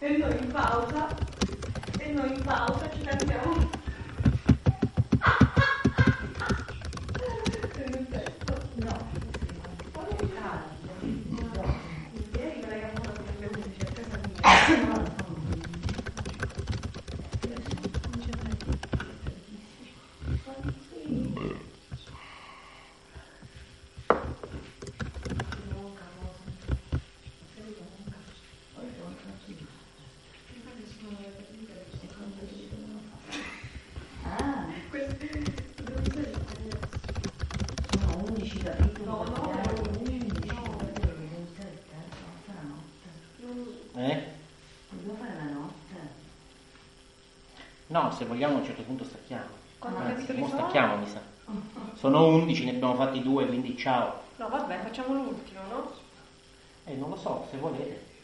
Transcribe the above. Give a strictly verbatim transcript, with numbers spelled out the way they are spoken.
E noi in pausa, e noi in pausa ci cantiamo. No, poi è caldo. Ieri me l'hai avuto per le undici, a casa mia. No, se vogliamo a un certo punto stacchiamo. Quanti Anzi, capitoli mo sono? stacchiamo, mi sa. Sono undici, ne abbiamo fatti due, quindi ciao. No, vabbè, facciamo l'ultimo, no? Eh, non lo so, se volete.